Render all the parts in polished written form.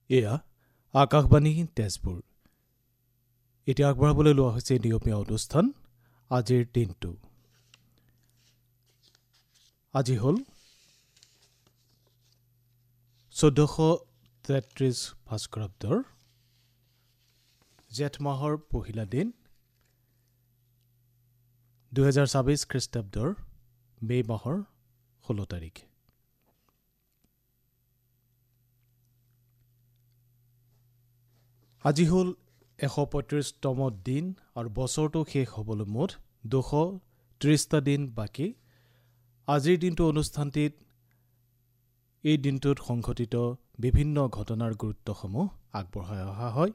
এয়া আকাশবাণী তেজপুৰ। এতিয়া আগবঢ়াবলৈ লোৱা হৈছে নিয়মীয়া অনুষ্ঠান আজিৰ দিনটো। আজি হ'ল 1433 ভাস্কৰাব্দৰ জেঠ মাহৰ পহিলা দিন, 2026 খ্ৰীষ্টাব্দৰ মে মাহৰ 16 তাৰিখ। আজি হ'ল 135তম দিন আৰু বছৰটো শেষ হ'বলৈ মুঠ 230টা দিন বাকী। আজিৰ দিনটো অনুষ্ঠানটিত এই দিনটোত সংঘটিত বিভিন্ন ঘটনাৰ গুৰুত্বসমূহ আগবঢ়াই অহা হয়।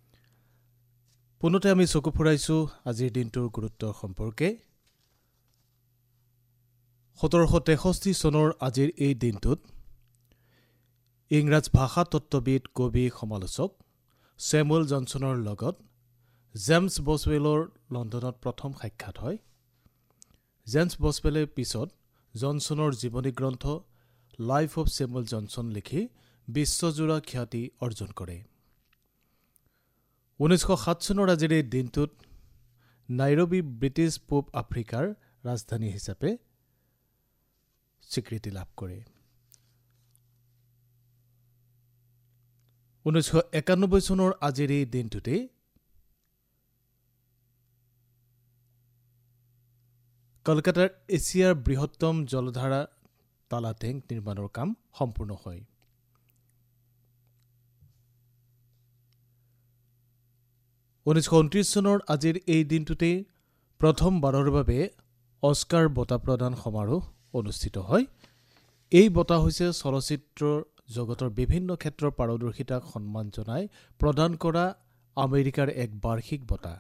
পুনতে আমি চকু ফুৰাইছোঁ আজিৰ দিনটোৰ গুৰুত্বৰ সম্পৰ্কে। 1763 চনৰ আজিৰ এই দিনটোত ইংৰাজ ভাষা তত্ত্ববিদ, কবি, সমালোচক ছেমুৱেল জনছনৰ লগত জেমছ বছৱেলৰ লণ্ডনত প্ৰথম সাক্ষাৎ হয়। জেমছ বছৱেলে পিছত জনছনৰ জীৱনী গ্ৰন্থ লাইফ অৱ ছেমুৱেল জনছন লিখি বিশ্বজোৰা খ্যাতি অৰ্জন কৰে। 1907 চনৰ আজিৰ এই দিনটোত নাইৰবি ব্ৰিটিছ পূব আফ্ৰিকাৰ ৰাজধানী হিচাপে স্বীকৃতি লাভ কৰে। 1991 চনৰ আজিৰ এই দিনটোতে কলকাতাৰ এছিয়াৰ বৃহত্তম জলধাৰা তালা টেংক নিৰ্মাণৰ কাম সম্পূৰ্ণ হয়। 1929 চনৰ আজিৰ এই দিনটোতে প্ৰথমবাৰৰ বাবে অস্কাৰ বঁটা প্ৰদান সমাৰোহ অনুষ্ঠিত হয়। এই বঁটা হৈছে চলচ্চিত্ৰৰ জগতৰ বিভিন্ন ক্ষেত্ৰৰ পাৰদৰ্শিতাক সন্মান জনাই প্ৰদান কৰা আমেৰিকাৰ এক বাৰ্ষিক বঁটা।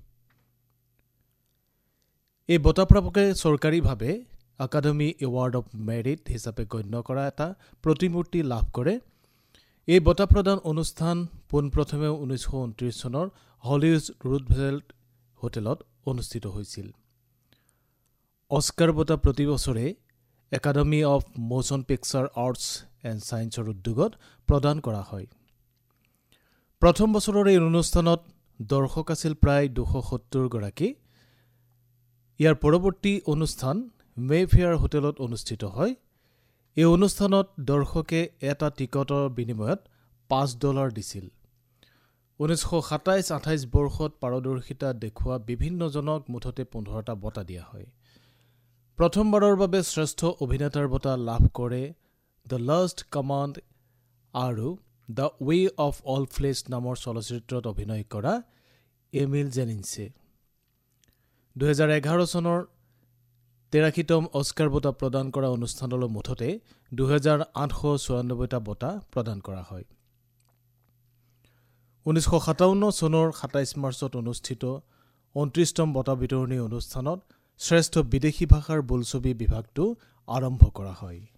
এই বঁটাপ্ৰাপকে চৰকাৰীভাৱে একাডেমী এৱাৰ্ড অৱ মেৰিট হিচাপে গণ্য কৰা এটা প্ৰতিমূৰ্তি লাভ কৰে। এই বঁটা প্ৰদান অনুষ্ঠান পোনপ্ৰথমে 1929 চনৰ হলিউড ৰুজভেল্ট হোটেলত অনুষ্ঠিত হৈছিল। অস্কাৰ বঁটা প্ৰতি বছৰে academy of motion picture arts and ছায়েন্সৰ উদ্যোগত প্ৰদান কৰা হয়। প্ৰথম বছৰৰ এই অনুষ্ঠানত দৰ্শক আছিল প্ৰায় 270 গৰাকী। ইয়াৰ পৰৱৰ্তী অনুষ্ঠান মেফেয়াৰ হোটেলত অনুষ্ঠিত হয়। এই অনুষ্ঠানত দৰ্শকে এটা টিকটৰ বিনিময়ত $5 দিছিল। 1927-28 বৰ্ষত পাৰদৰ্শিতা দেখুওৱা বিভিন্নজনক মুঠতে 15টা বঁটা দিয়া হয়। প্ৰথমবাৰৰ বাবে শ্ৰেষ্ঠ অভিনেতাৰ বঁটা লাভ কৰে দ্য লাষ্ট কমাণ্ড আৰু the way of all flash নামৰ চলচ্চিত্ৰত অভিনয় কৰা এমিল জেনিংছে। 2011 চনৰ 83তম অস্কাৰ বঁটা প্ৰদান কৰা অনুষ্ঠানলৈ মুঠতে 2894টা বঁটা প্ৰদান কৰা হয়। 1957 চনৰ 27 মাৰ্চত অনুষ্ঠিত 29তম বঁটা বিতৰণী অনুষ্ঠানত শ্ৰেষ্ঠ বিদেশী ভাষাৰ বোলছবি বিভাগটো আৰম্ভ কৰা হয়।